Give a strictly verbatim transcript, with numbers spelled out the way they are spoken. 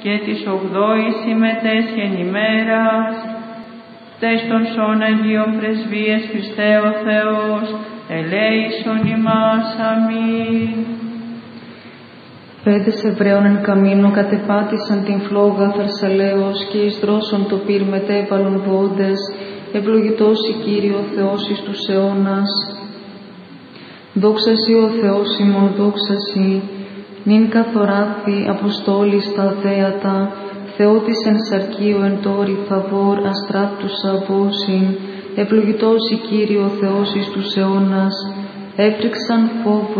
και της ογδόης συμμετέσχεν ημέρας, τες των σών Αγίων Πρεσβείες Χριστέ ο Θεός, ελέησον ημάς. Αμήν. Πέντες Εβραίων εν καμίνο κατεπάτησαν την φλόγα Θαρσαλέως και εις δρόσον το πυρ μετέβαλον βόντες, ευλογητός η Κύριε ο Θεός εις τους αιώνας. Δόξα σοι ο Θεός ημών, δόξα σοι, νυν καθοράθη αποστόλης τα αδέατα, Θεότης εν σαρκείο εν τόρι θαβόρ αστράπτους αβόσιν, ευλογητός η Κύριε ο Θεός εις τους αιώνας, έπρεξαν φόβο